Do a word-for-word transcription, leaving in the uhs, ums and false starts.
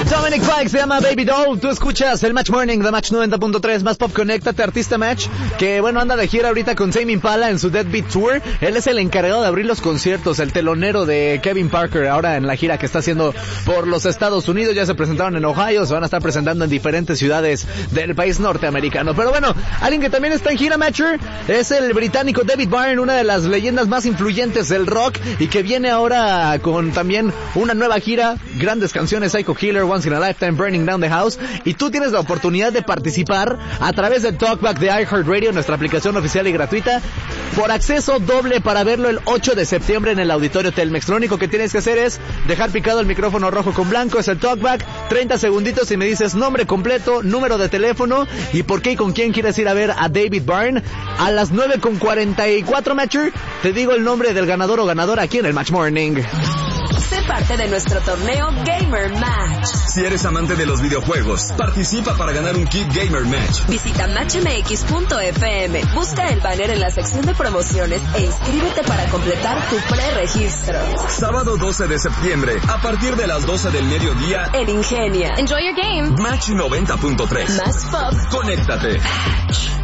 Dominic Fike se llama Baby Doll. Tú escuchas el Match Morning de Match noventa punto tres. Más pop, conéctate, artista Match, que bueno, anda de gira ahorita con Tame Impala en su Deadbeat Tour. Él es el encargado de abrir los conciertos, el telonero de Kevin Parker ahora en la gira que está haciendo por los Estados Unidos. Ya se presentaron en Ohio, se van a estar presentando en diferentes ciudades del país norteamericano. Pero bueno, alguien que también está en gira, Matcher, es el británico David Byrne, una de las leyendas más influyentes del rock, y que viene ahora con también una nueva gira, grandes canciones, Psycho Killer, Once in a Lifetime, Burning Down the House, y tú tienes la oportunidad de participar a través del Talkback de iHeartRadio, nuestra aplicación oficial y gratuita, por acceso doble para verlo el ocho de septiembre en el Auditorio Telmex. Lo único que tienes que hacer es dejar picado el micrófono rojo con blanco, es el Talkback, treinta segunditos y me dices nombre completo, número de teléfono y por qué y con quién quieres ir a ver a David Byrne. A las nueve con cuarenta y cuatro, Matcher, te digo el nombre del ganador o ganadora aquí en el Match Morning. Sé parte de nuestro torneo Gamer Match. Si eres amante de los videojuegos, participa para ganar un kit Gamer Match. Visita match m x punto f m, busca el banner en la sección de promociones e inscríbete para completar tu preregistro. Sábado doce de septiembre, a partir de las doce del mediodía, en Ingenia. Enjoy your game. Match noventa punto tres. Más pop. Conéctate. Match.